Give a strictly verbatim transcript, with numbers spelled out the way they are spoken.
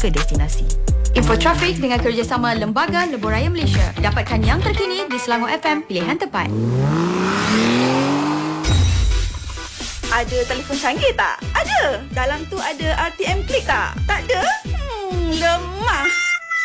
ke destinasi. Info trafik dengan kerjasama Lembaga Lebuh Raya Malaysia. Dapatkan yang terkini di Selangor F M, pilihan tepat. Ada telefon canggih tak? Ada. Dalam tu ada R T M Klik tak? Tak ada? Hmm, lemah.